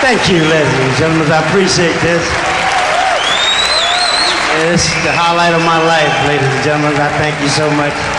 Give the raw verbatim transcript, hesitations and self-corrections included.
Thank you, ladies and gentlemen. I appreciate this. It's the highlight of my life, ladies and gentlemen. I thank you so much.